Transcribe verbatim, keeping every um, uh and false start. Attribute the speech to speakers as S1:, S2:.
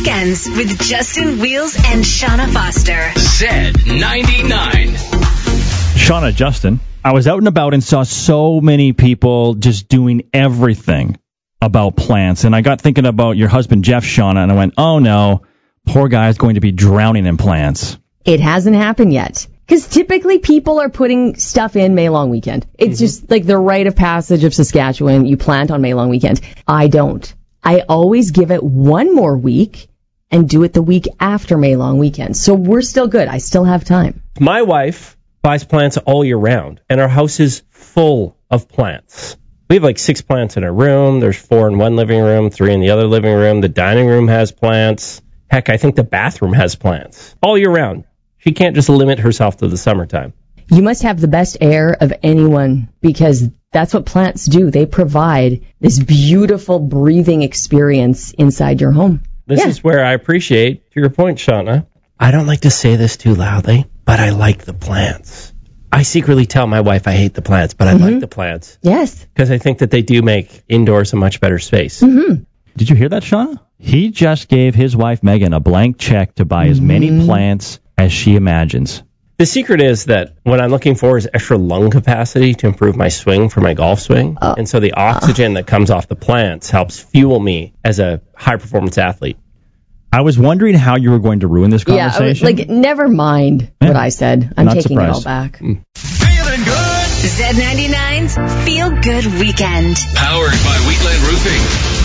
S1: Weekends with Justin Wheels and Shauna Foster.
S2: Z ninety-nine.
S3: Shauna, Justin, I was out and about and saw so many people just doing everything about plants. And I got thinking about your husband, Jeff, Shauna, and I went, oh no, poor guy is going to be drowning in plants.
S4: It hasn't happened yet. Because typically people are putting stuff in May long weekend. It's mm-hmm. just like the rite of passage of Saskatchewan. You plant on May long weekend. I don't. I always give it one more week and do it the week after May long weekend. So we're still good. I still have time.
S5: My wife buys plants all year round, and our house is full of plants. We have like six plants in our room. There's four in one living room, three in the other living room. The dining room has plants. Heck, I think the bathroom has plants all year round. She can't just limit herself to the summertime.
S4: You must have the best air of anyone because that's what plants do. They provide this beautiful breathing experience inside your home.
S5: This yeah. is where I appreciate, to your point, Shauna, I don't like to say this too loudly, but I like the plants. I secretly tell my wife I hate the plants, but I mm-hmm. like the plants.
S4: Yes.
S5: Because I think that they do make indoors a much better space.
S4: Mm-hmm.
S3: Did you hear that, Shauna? He just gave his wife, Megan, a blank check to buy as mm-hmm. many plants as she imagines.
S5: The secret is that what I'm looking for is extra lung capacity to improve my swing for my golf swing. Uh, and so the oxygen uh, that comes off the plants helps fuel me as a high-performance athlete.
S3: I was wondering how you were going to ruin this conversation.
S4: Yeah, like, never mind yeah. what I said. I'm
S3: Not
S4: taking
S3: surprised.
S4: it all back.
S2: Mm. Feeling good.
S1: Z ninety-nine's Feel Good Weekend.
S2: Powered by Wheatland Roofing.